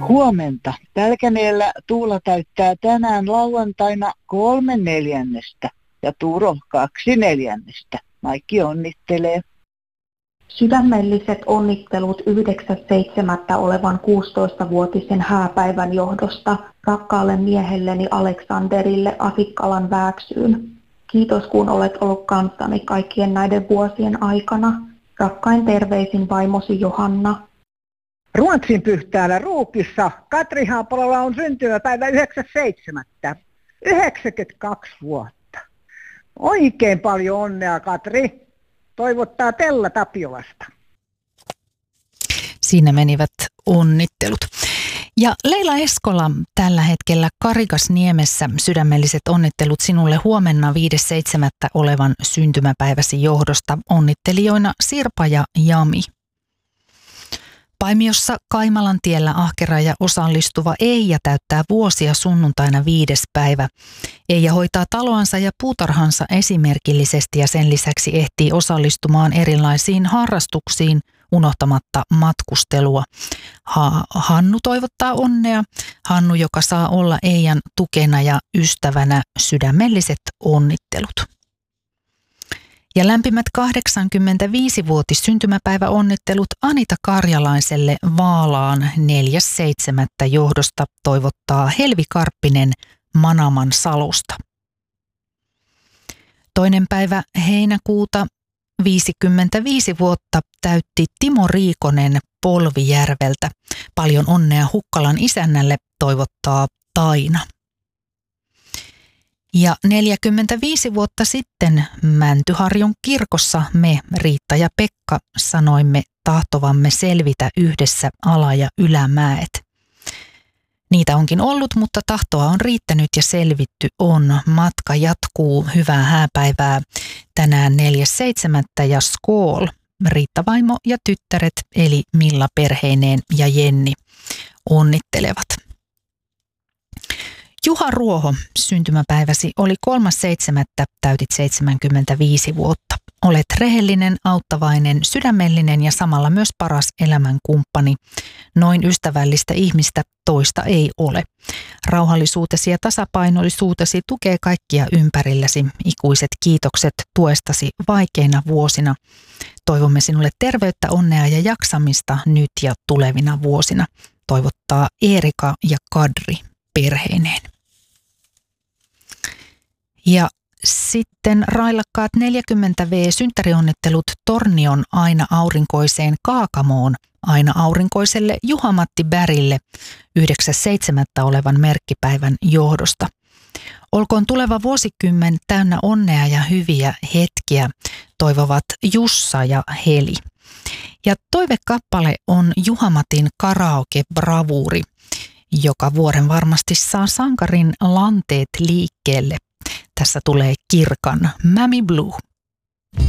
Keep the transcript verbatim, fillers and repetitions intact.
Huomenta. Pälkäneellä Tuula täyttää tänään lauantaina kolme neljännestä ja Turo kaksi neljännestä. Maikki onnittelee. Sydämelliset onnittelut yhdeksäs seitsemättä olevan kuusitoistavuotisen hääpäivän johdosta rakkaalle miehelleni Aleksanderille Asikkalan Vääksyyn. Kiitos kun olet ollut kanssani kaikkien näiden vuosien aikana. Rakkain terveisin vaimosi Johanna. Ruotsin pyhtäällä Ruukissa Katri Haapalalla on syntymäpäivä yhdeksäs seitsemättä yhdeksänkymmentäkaksi vuotta. Oikein paljon onnea, Katri. Toivottaa Tella Tapiolasta. Siinä menivät onnittelut. Ja Leila Eskola tällä hetkellä Karikasniemessä, sydämelliset onnittelut sinulle huomenna viides seitsemättä olevan syntymäpäiväsi johdosta. Onnittelijoina Sirpa ja Jami. Paimiossa Kaimalantiellä ahkera ja osallistuva Eija täyttää vuosia sunnuntaina viides päivä. Eija hoitaa taloansa ja puutarhansa esimerkillisesti ja sen lisäksi ehtii osallistumaan erilaisiin harrastuksiin unohtamatta matkustelua. Ha- Hannu toivottaa onnea. Hannu, joka saa olla Eijan tukena ja ystävänä, sydämelliset onnittelut. Ja lämpimät kahdeksankymmentäviisivuotis syntymäpäiväonnittelut Anita Karjalaiselle Vaalaan neljäs seitsemättä johdosta toivottaa Helvi Karppinen Manaman Salosta. Toinen päivä heinäkuuta viisikymmentäviisi vuotta täytti Timo Riikonen Polvijärveltä. Paljon onnea Hukkalan isännälle toivottaa Taina. Ja neljäkymmentäviisi vuotta sitten Mäntyharjun kirkossa me, Riitta ja Pekka, sanoimme tahtovamme selvitä yhdessä ala- ja ylämäet. Niitä onkin ollut, mutta tahtoa on riittänyt ja selvitty on. Matka jatkuu. Hyvää hääpäivää tänään neljäs seitsemättä ja skool. Riitta vaimo ja tyttäret eli Milla perheineen ja Jenni onnittelevat. Juha Ruoho, syntymäpäiväsi oli kolmas seitsemättä täytit seitsemänkymmentäviisi vuotta. Olet rehellinen, auttavainen, sydämellinen ja samalla myös paras elämänkumppani. Noin ystävällistä ihmistä toista ei ole. Rauhallisuutesi ja tasapainoisuutesi tukee kaikkia ympärilläsi. Ikuiset kiitokset tuestasi vaikeina vuosina. Toivomme sinulle terveyttä, onnea ja jaksamista nyt ja tulevina vuosina. Toivottaa Eerika ja Kadri perheineen. Ja sitten railakkaat neljäkymmentä vuotta synttärionnittelut Tornion aina aurinkoiseen Kaakamoon aina aurinkoiselle Juha-Matti Bärille yhdeksäs seitsemättä olevan merkkipäivän johdosta. Olkoon tuleva vuosikymmen täynnä onnea ja hyviä hetkiä, toivovat Jussa ja Heli. Ja toivekappale on Juha-Matin karaoke-bravuuri, joka vuoden varmasti saa sankarin lanteet liikkeelle. Tässä tulee Kirkan Mammy Blue.